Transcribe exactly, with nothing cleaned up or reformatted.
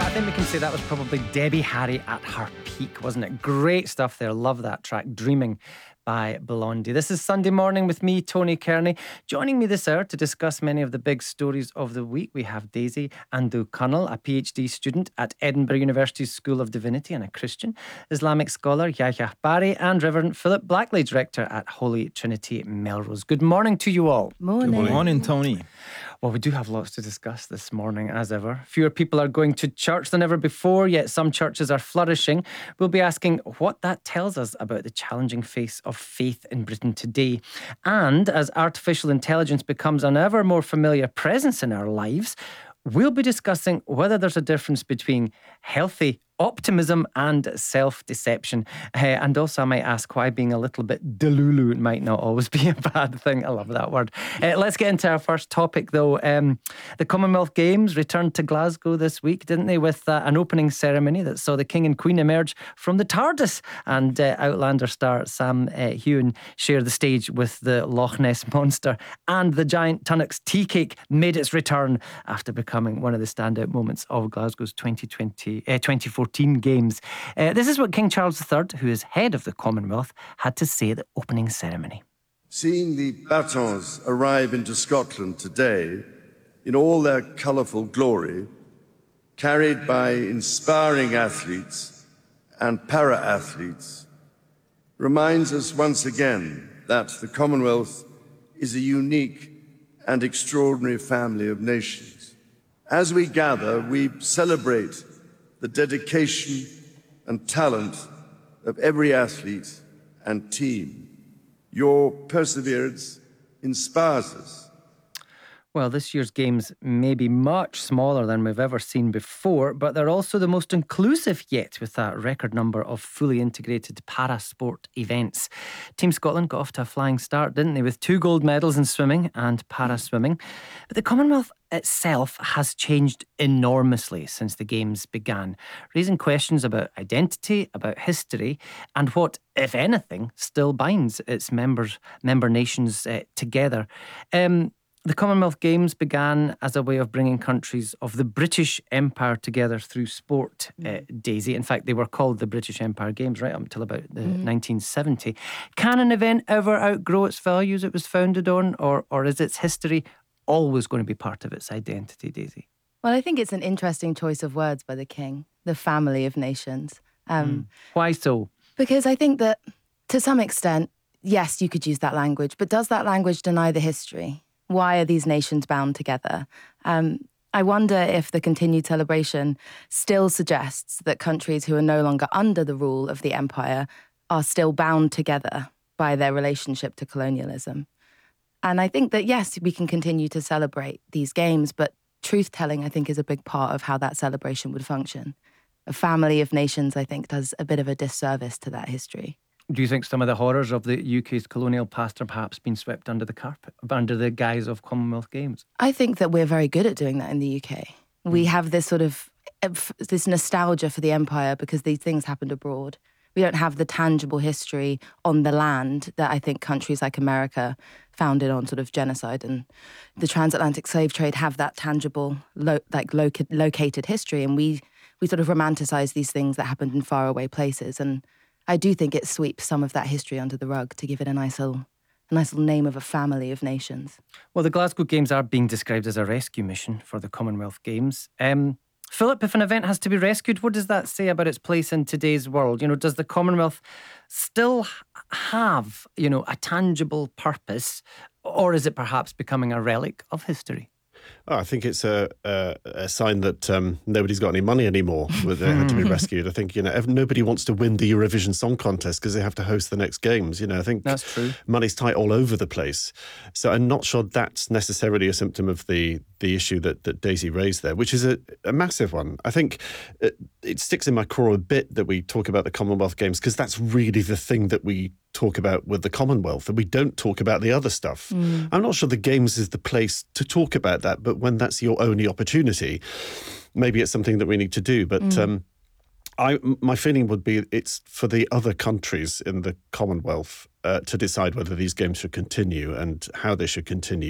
I think we can say that was probably Debbie Harry at her peak, wasn't it? Great stuff there. Love that track, Dreaming by Blondie. This is Sunday Morning with me, Tony Kearney. Joining me this hour to discuss many of the big stories of the week, we have Daisy Andu-Cunnell, a PhD student at Edinburgh University's School of Divinity and a Christian, Islamic scholar Yahya Barry, and Reverend Philip Blackley, director at Holy Trinity Melrose. Good morning to you all. Morning. Good morning, Tony. Well, we do have lots to discuss this morning, as ever. Fewer people are going to church than ever before, yet some churches are flourishing. We'll be asking what that tells us about the challenging face of faith in Britain today. And as artificial intelligence becomes an ever more familiar presence in our lives, we'll be discussing whether there's a difference between healthy optimism and self-deception. Uh, and also I might ask why being a little bit delulu might not always be a bad thing. I love that word. Uh, let's get into our first topic though. Um, the Commonwealth Games returned to Glasgow this week, didn't they, with uh, an opening ceremony that saw the King and Queen emerge from the TARDIS and uh, Outlander star Sam uh, Heughan share the stage with the Loch Ness Monster, and the giant Tunnock's tea cake made its return after becoming one of the standout moments of Glasgow's twenty twenty, uh, twenty fourteen Games. Uh, this is what King Charles the Third, who is head of the Commonwealth, had to say at the opening ceremony. Seeing the batons arrive into Scotland today in all their colourful glory, carried by inspiring athletes and para-athletes, reminds us once again that the Commonwealth is a unique and extraordinary family of nations. As we gather, we celebrate the dedication and talent of every athlete and team. Your perseverance inspires us. Well, this year's Games may be much smaller than we've ever seen before, but they're also the most inclusive yet, with that record number of fully integrated para-sport events. Team Scotland got off to a flying start, didn't they, with two gold medals in swimming and para-swimming. But the Commonwealth itself has changed enormously since the Games began, raising questions about identity, about history, and what, if anything, still binds its members, member nations uh, together. Um... The Commonwealth Games began as a way of bringing countries of the British Empire together through sport, uh, Daisy. In fact, they were called the British Empire Games right up until about the mm-hmm. nineteen seventy. Can an event ever outgrow its values it was founded on, or, or is its history always going to be part of its identity, Daisy? Well, I think it's an interesting choice of words by the King, the family of nations. Um, mm. Why so? Because I think that, to some extent, yes, you could use that language, but does that language deny the history? Why are these nations bound together? Um, I wonder if the continued celebration still suggests that countries who are no longer under the rule of the empire are still bound together by their relationship to colonialism. And I think that, yes, we can continue to celebrate these games, but truth-telling, I think, is a big part of how that celebration would function. A family of nations, I think, does a bit of a disservice to that history. Do you think some of the horrors of the U K's colonial past are perhaps been swept under the carpet, under the guise of Commonwealth Games? I think that we're very good at doing that in the U K. We have this sort of, this nostalgia for the empire because these things happened abroad. We don't have the tangible history on the land that I think countries like America, founded on sort of genocide and the transatlantic slave trade, have that tangible, lo- like loca- located history. And we, we sort of romanticize these things that happened in faraway places. And I do think it sweeps some of that history under the rug to give it a nice little, a nice little name of a family of nations. Well, the Glasgow Games are being described as a rescue mission for the Commonwealth Games. Um, Philip, if an event has to be rescued, what does that say about its place in today's world? You know, does the Commonwealth still have, you know, a tangible purpose, or is it perhaps becoming a relic of history? Oh, I think it's a a, a sign that um, nobody's got any money anymore with it had to be rescued. I think, you know, nobody wants to win the Eurovision Song Contest because they have to host the next Games. You know, I think that's true. Money's tight all over the place. So I'm not sure that's necessarily a symptom of the the issue that, that Daisy raised there, which is a, a massive one. I think it, it sticks in my craw a bit that we talk about the Commonwealth Games because that's really the thing that we talk about with the Commonwealth, and we don't talk about the other stuff. Mm. I'm not sure the Games is the place to talk about that, but when that's your only opportunity, maybe it's something that we need to do. But mm. um, I, my feeling would be it's for the other countries in the Commonwealth uh, to decide whether these games should continue and how they should continue.